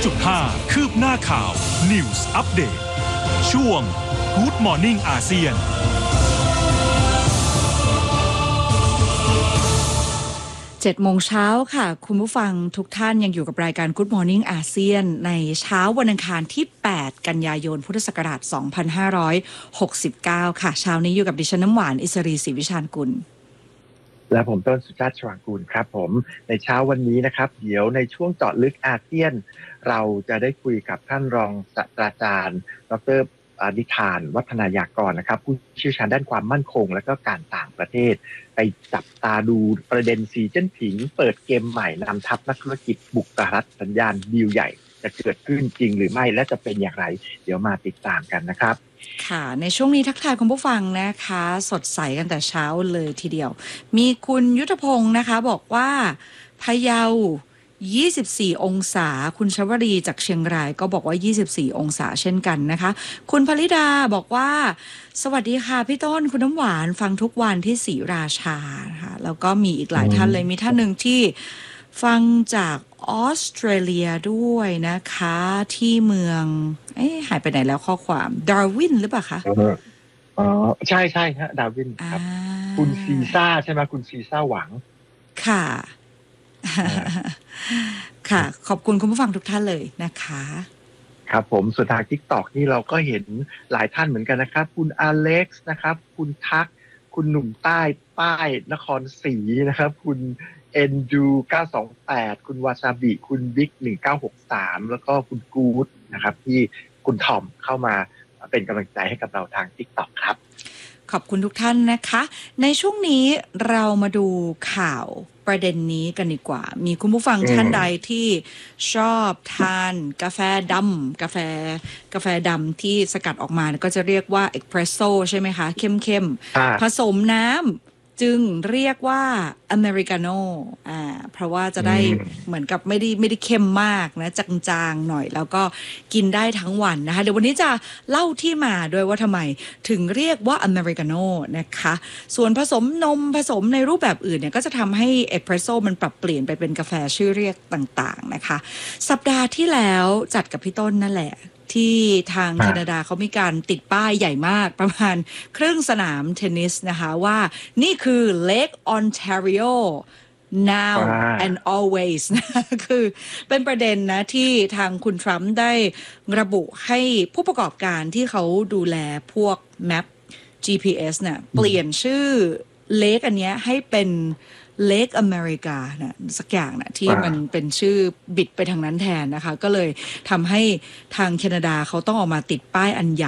105 คืบหน้าข่าว News Update ช่วง Good Morning อาเซียน 7 โมงเช้าค่ะคุณผู้ฟังทุกท่านยังอยู่กับรายการ Good Morning อาเซียนในเช้าวันอังคารที่8กันยายนพุทธศักราช2569ค่ะเช้านี้อยู่กับดิฉันน้ำหวานอิสรีศรีวิชาญกุลและผมต้นสุชาติชวางกูลครับผมในเช้าวันนี้นะครับเดี๋ยวในช่วงเจาะลึกอาเซียนเราจะได้คุยกับท่านรองศาสตราจารย์ดร.นิธานวัฒนายากรนะครับผู้เชี่ยวชาญด้านความมั่นคงและก็การต่างประเทศไปจับตาดูประเด็นสีจิ้นผิงเปิดเกมใหม่นำทัพนักธุรกิจบุกสหรัฐสัญญาณดีลใหญ่จะเกิดขึ้นจริงหรือไม่และจะเป็นอย่างไรเดี๋ยวมาติดตามกันนะครับค่ะในช่วงนี้ทักทายคุณผู้ฟังนะคะสดใสกันแต่เช้าเลยทีเดียวมีคุณยุทธพงศ์นะคะบอกว่าพะเยา24 องศาคุณชวรีจากเชียงรายก็บอกว่า24 องศาเช่นกันนะคะคุณภริดาบอกว่าสวัสดีค่ะพี่ต้นคุณน้ำหวานฟังทุกวันที่ศรีราชานะคะแล้วก็มีอีกหลายท่านเลยมีท่านหนึ่งที่ฟังจากออสเตรเลียด้วยนะคะที่เมืองหายไปไหนแล้วข้อความดาร์วินหรือเปล่าคะอ๋อใช่ใช่ฮะดาร์วินครับคุณซีซ่าใช่ไหมคุณซีซ่าหวังค่ะค่ะขอบคุณคุณผู้ฟังทุกท่านเลยนะคะครับผมส่วนทาง TikTok นี่เราก็เห็นหลายท่านเหมือนกันนะครับคุณอเล็กซ์นะครับคุณทักคุณหนุ่มใต้ป้ายนครศรีนะครับคุณเอ็นดู928คุณวาซาบิคุณบิ๊ก1963แล้วก็คุณกู๊ดนะครับที่คุณทอมเข้ามาเป็นกำลังใจให้กับเราทาง TikTok ครับขอบคุณทุกท่านนะคะในช่วงนี้เรามาดูข่าวประเด็นนี้กันดีกว่ามีคุณผู้ฟังท่านใดที่ชอบทานกาแฟดำกาแฟดำที่สกัดออกมาก็จะเรียกว่าเอสเปรสโซ่ใช่ไหมคะเข้มๆผสมน้ำจึงเรียกว่าอเมริกาโน่เพราะว่าจะได้เหมือนกับไม่ได้เข้มมากนะจางๆหน่อยแล้วก็กินได้ทั้งวันนะคะเดี๋ยววันนี้จะเล่าที่มาด้วยว่าทำไมถึงเรียกว่าอเมริกาโน่นะคะส่วนผสมนมผสมในรูปแบบอื่นเนี่ยก็จะทำให้เอสเปรสโซ่มันปรับเปลี่ยนไปเป็นกาแฟชื่อเรียกต่างๆนะคะสัปดาห์ที่แล้วจัดกับพี่ต้นนั่นแหละที่ทางแคนาดาเขามีการติดป้ายใหญ่มากประมาณครึ่งสนามเทนนิสนะคะว่านี่คือ Lake Ontario now and always คือเป็นประเด็นนะที่ทางคุณทรัมป์ได้ระบุให้ผู้ประกอบการที่เขาดูแลพวกแมป GPS เนี่ยเปลี่ยนชื่อเลคอันเนี้ยให้เป็นเลคอเมริกานะสักอย่างนะที่มันเป็นชื่อบิดไปทางนั้นแทนนะคะก็เลยทำให้ทางแคนาดาเขาต้องออกมาติดป้ายอันใหญ่